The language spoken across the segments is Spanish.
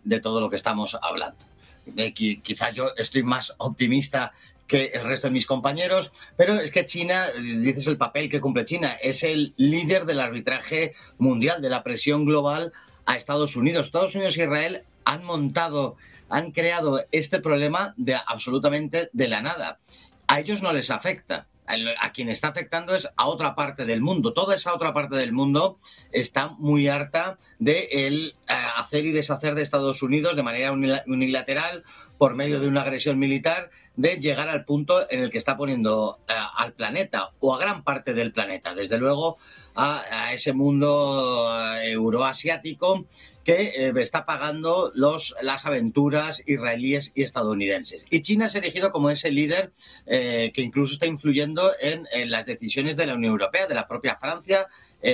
de todo lo que estamos hablando. Quizá yo estoy más optimista que el resto de mis compañeros, pero es que China, dices el papel que cumple China, es el líder del arbitraje mundial, de la presión global a Estados Unidos. Estados Unidos e Israel han creado este problema absolutamente de la nada. A ellos no les afecta. A quien está afectando es a otra parte del mundo. Toda esa otra parte del mundo está muy harta de el hacer y deshacer de Estados Unidos de manera unilateral, por medio de una agresión militar, de llegar al punto en el que está poniendo al planeta, o a gran parte del planeta, desde luego a ese mundo euroasiático que está pagando las aventuras israelíes y estadounidenses. Y China se ha erigido como ese líder que incluso está influyendo en las decisiones de la Unión Europea, de la propia Francia,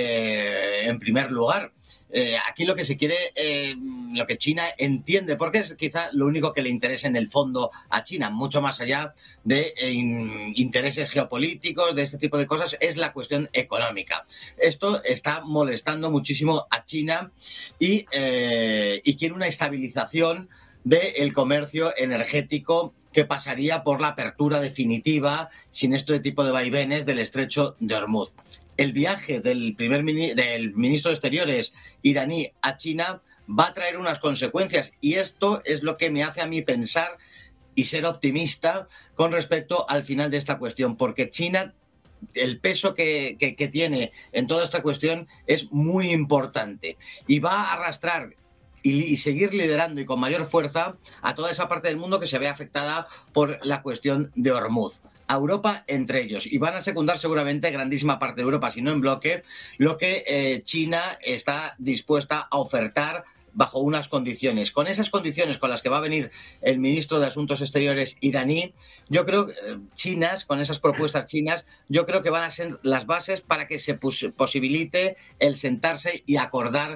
en primer lugar. Aquí lo que se quiere, lo que China entiende, porque es quizá lo único que le interesa en el fondo a China, mucho más allá de intereses geopolíticos, de este tipo de cosas, es la cuestión económica. Esto está molestando muchísimo a China y quiere una estabilización del comercio energético que pasaría por la apertura definitiva, sin este tipo de vaivenes, del estrecho de Hormuz. El viaje del ministro de Exteriores iraní a China va a traer unas consecuencias, y esto es lo que me hace a mí pensar y ser optimista con respecto al final de esta cuestión, porque China, el peso que tiene en toda esta cuestión es muy importante y va a arrastrar y seguir liderando y con mayor fuerza a toda esa parte del mundo que se ve afectada por la cuestión de Hormuz. A Europa entre ellos, y van a secundar seguramente grandísima parte de Europa, si no en bloque, lo que China está dispuesta a ofertar bajo unas condiciones. Con esas condiciones con las que va a venir el ministro de Asuntos Exteriores iraní, yo creo que con esas propuestas chinas, yo creo que van a ser las bases para que se posibilite el sentarse y acordar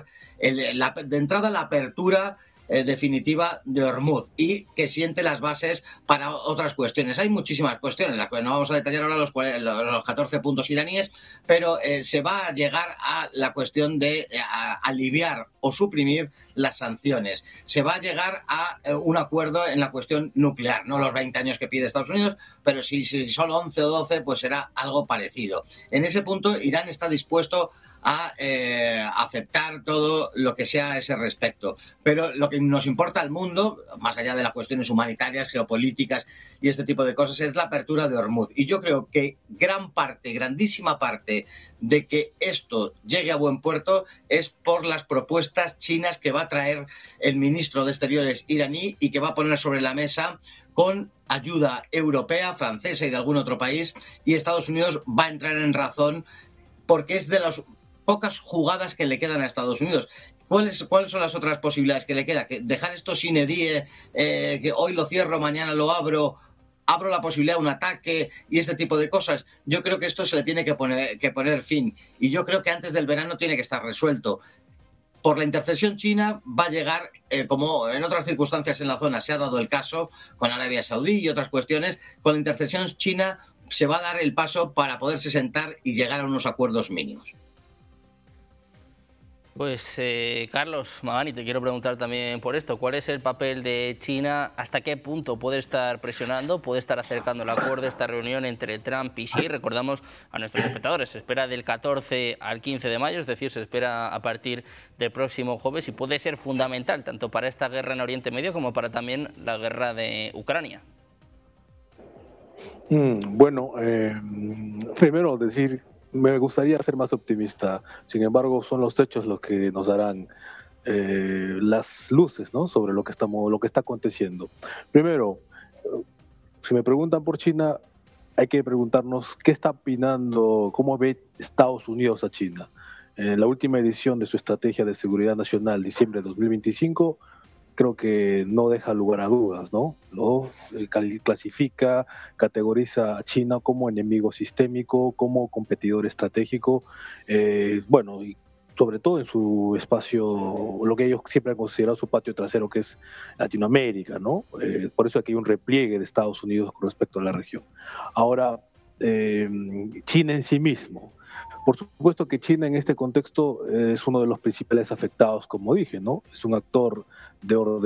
de entrada la apertura definitiva de Hormuz, y que siente las bases para otras cuestiones. Hay muchísimas cuestiones, las que no vamos a detallar ahora los 14 puntos iraníes, pero se va a llegar a la cuestión de aliviar o suprimir las sanciones. Se va a llegar a un acuerdo en la cuestión nuclear, no los 20 años que pide Estados Unidos, pero si son 11 o 12, pues será algo parecido. En ese punto, Irán está dispuesto a aceptar todo lo que sea a ese respecto. Pero lo que nos importa al mundo, más allá de las cuestiones humanitarias, geopolíticas y este tipo de cosas, es la apertura de Hormuz. Y yo creo que grandísima parte de que esto llegue a buen puerto es por las propuestas chinas que va a traer el ministro de Exteriores iraní y que va a poner sobre la mesa con ayuda europea, francesa y de algún otro país, y Estados Unidos va a entrar en razón porque es de las pocas jugadas que le quedan a Estados Unidos. ¿Cuáles son las otras posibilidades que le queda? Que dejar esto sin edie, que hoy lo cierro, mañana lo abro la posibilidad de un ataque y este tipo de cosas. Yo creo que esto se le tiene que poner fin, y yo creo que antes del verano tiene que estar resuelto. Por la intercesión china va a llegar, como en otras circunstancias en la zona se ha dado el caso, con Arabia Saudí y otras cuestiones, con la intercesión china se va a dar el paso para poderse sentar y llegar a unos acuerdos mínimos. Pues Carlos Magani, te quiero preguntar también por esto. ¿Cuál es el papel de China? ¿Hasta qué punto puede estar presionando, puede estar acercando el acuerdo, esta reunión entre Trump y Xi? Recordamos a nuestros espectadores, se espera del 14 al 15 de mayo, es decir, se espera a partir del próximo jueves, y puede ser fundamental tanto para esta guerra en Oriente Medio como para también la guerra de Ucrania. Bueno, primero decir, me gustaría ser más optimista. Sin embargo, son los hechos los que nos darán las luces, ¿no?, sobre lo que está aconteciendo. Primero, si me preguntan por China, hay que preguntarnos qué está opinando, cómo ve Estados Unidos a China. En la última edición de su Estrategia de Seguridad Nacional, diciembre de 2025, creo que no deja lugar a dudas, ¿no? Clasifica, categoriza a China como enemigo sistémico, como competidor estratégico, bueno, y sobre todo en su espacio, lo que ellos siempre han considerado su patio trasero, que es Latinoamérica, ¿no? Por eso aquí hay un repliegue de Estados Unidos con respecto a la región. Ahora, China en sí mismo. Por supuesto que China en este contexto es uno de los principales afectados, como dije, ¿no? Es un actor de orden